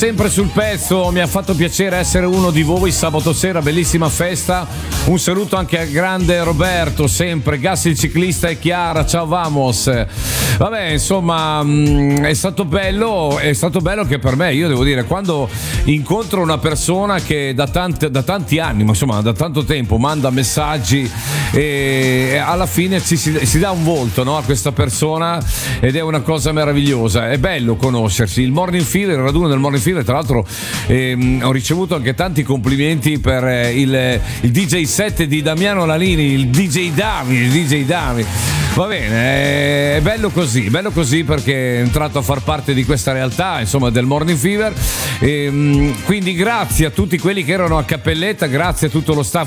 Sempre sul pezzo, mi ha fatto piacere essere uno di voi sabato sera, bellissima festa. Un saluto anche al grande Roberto, sempre Gas il ciclista e Chiara, ciao vamos. Vabbè, insomma, è stato bello che per me, io devo dire, quando incontro una persona che da tanti anni, ma insomma da tanto tempo manda messaggi e alla fine si dà un volto, no, a questa persona, ed è una cosa meravigliosa. È bello conoscersi. Il Morning Fever, il raduno del Morning Fever, tra l'altro ho ricevuto anche tanti complimenti per il DJ set di Damiano Lalini, il DJ Dami. Va bene, è bello così perché è entrato a far parte di questa realtà, insomma, del Morning Fever. Quindi grazie a tutti quelli che erano a Cappelletta, grazie a tutto lo staff